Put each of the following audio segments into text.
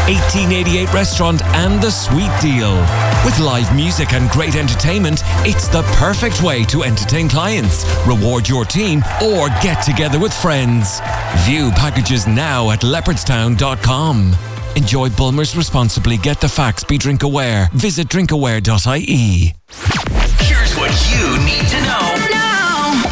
1888 Restaurant and the Sweet Deal. With live music and great entertainment, it's the perfect way to entertain clients, reward your team, or get together with friends. View packages now at leopardstown.com. Enjoy Bulmers responsibly. Get the facts. Be drink aware. Visit drinkaware.ie. Here's what you need to know now.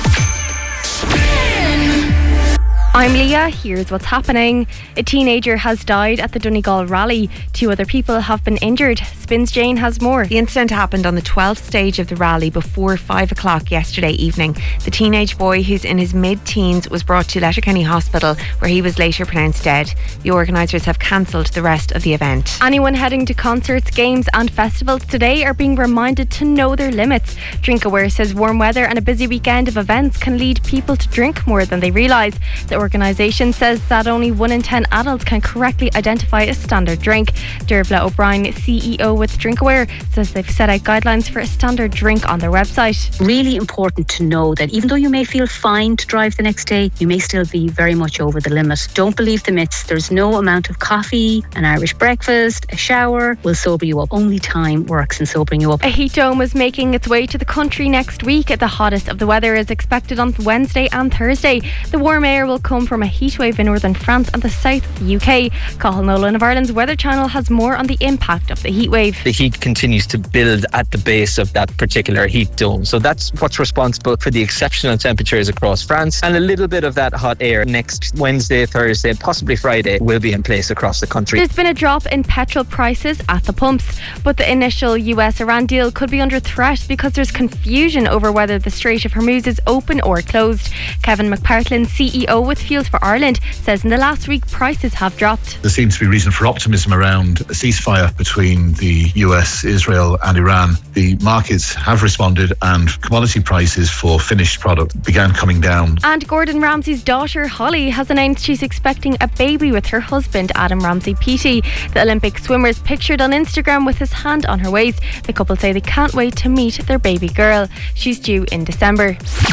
I'm Leah. Here's what's happening. A teenager has died at the Donegal rally. 2 other people have been injured. Spins Jane has more. The incident happened on the 12th stage of the rally before 5 o'clock yesterday evening. The teenage boy, who's in his mid-teens, was brought to Letterkenny Hospital, where he was later pronounced dead. The organisers have cancelled the rest of the event. Anyone heading to concerts, games and festivals today are being reminded to know their limits. DrinkAware says warm weather and a busy weekend of events can lead people to drink more than they realise. The organisation says that only 1 in 10 adults can correctly identify a standard drink. Dervla O'Brien, CEO with DrinkAware, says they've set out guidelines for a standard drink on their website. Really important to know that even though you may feel fine to drive the next day, you may still be very much over the limit. Don't believe the myths. There's no amount of coffee, an Irish breakfast, a shower will sober you up. Only time works in sobering you up. A heat dome is making its way to the country next week. The hottest of the weather is expected on Wednesday and Thursday. The warm air will come from a heatwave in northern France and the south of the UK. Cathal Nolan of Ireland's Weather Channel has more on the impact of the heatwave. The heat continues to build at the base of that particular heat dome. So that's what's responsible for the exceptional temperatures across France, and a little bit of that hot air next Wednesday, Thursday, possibly Friday will be in place across the country. There's been a drop in petrol prices at the pumps, but the initial US-Iran deal could be under threat because there's confusion over whether the Strait of Hormuz is open or closed. Kevin McPartlin, CEO with Fuels for Ireland, says in the last week prices have dropped. There seems to be reason for optimism around a ceasefire between the US, Israel and Iran. The markets have responded and commodity prices for finished product began coming down. And Gordon Ramsay's daughter Holly has announced she's expecting a baby with her husband Adam Ramsay-Peaty. The Olympic swimmer is pictured on Instagram with his hand on her waist. The couple say they can't wait to meet their baby girl. She's due in December.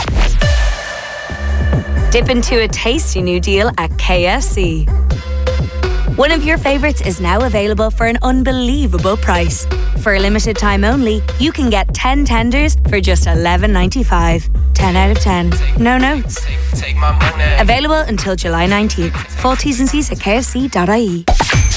Dip into a tasty new deal at KFC. One of your favourites is now available for an unbelievable price. For a limited time only, you can get 10 tenders for just $11.95. 10 out of 10. No notes. Take my money. Available until July 19th. Full T's and C's at kfc.ie.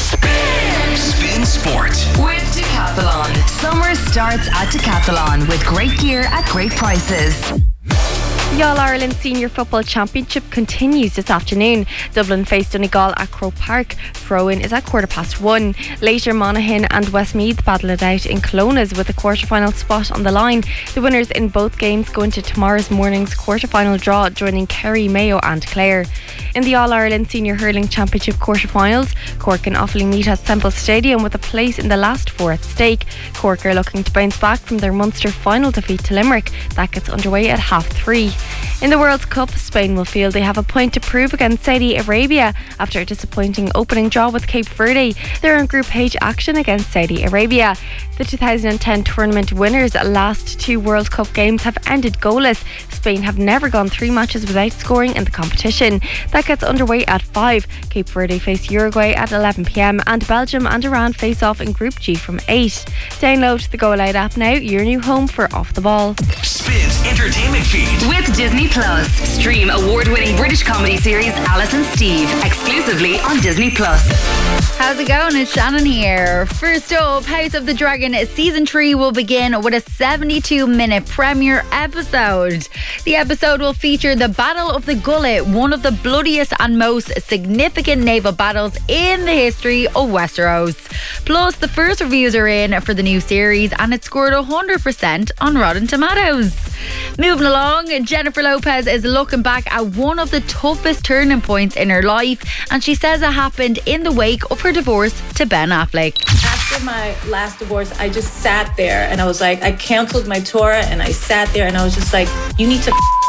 Spin Sport with Decathlon. Summer starts at Decathlon with great gear at great prices. The All-Ireland Senior Football Championship continues this afternoon. Dublin face Donegal at Croke Park. Throw-in is at 1:15. Later, Monaghan and Westmeath battle it out in Clones with a quarter-final spot on the line. The winners in both games go into tomorrow's morning's quarter-final draw, joining Kerry, Mayo and Clare. In the All-Ireland Senior Hurling Championship quarter-finals, Cork and Offaly meet at Semple Stadium with a place in the last 4 at stake. Cork are looking to bounce back from their Munster final defeat to Limerick. That gets underway at 3:30. In the World Cup, Spain will feel they have a point to prove against Saudi Arabia after a disappointing opening draw with Cape Verde. They're in Group H action against Saudi Arabia. The 2010 tournament winners' last 2 World Cup games have ended goalless. Spain have never gone 3 matches without scoring in the competition. That gets underway at 5. Cape Verde face Uruguay at 11pm and Belgium and Iran face off in Group G from 8. Download the Go Loud app now, your new home for Off the Ball. Spins entertainment feed With Disney Plus. Stream award-winning British comedy series Alice and Steve exclusively on Disney Plus. How's it going? It's Shannon here. First up, House of the Dragon Season 3 will begin with a 72-minute premiere episode. The episode will feature the Battle of the Gullet, one of the bloodiest and most significant naval battles in the history of Westeros. Plus, the first reviews are in for the new series and it scored 100% on Rotten Tomatoes. Moving along, Jennifer Lopez is looking back at one of the toughest turning points in her life, and she says it happened in the wake of her divorce to Ben Affleck. After my last divorce, I just sat there and I was like, I canceled my tour and I sat there and I was just like, you need to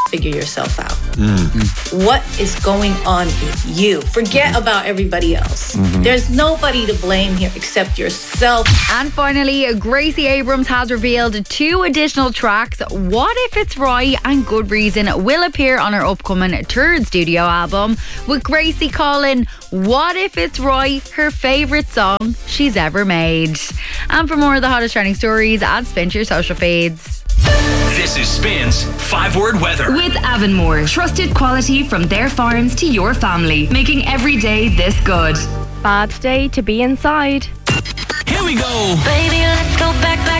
figure yourself out. What is going on with you? Forget about everybody else. There's nobody to blame here except yourself. And finally, Gracie Abrams has revealed 2 additional tracks. What If It's Right and Good Reason will appear on her upcoming 3rd studio album, with Gracie calling What If It's Right her favourite song she's ever made. And for more of the hottest trending stories, add Spin to your social feeds. This is Spin's 5-word weather. With Avonmore, trusted quality from their farms to your family, making every day this good. Bad day to be inside. Here we go. Baby, let's go back.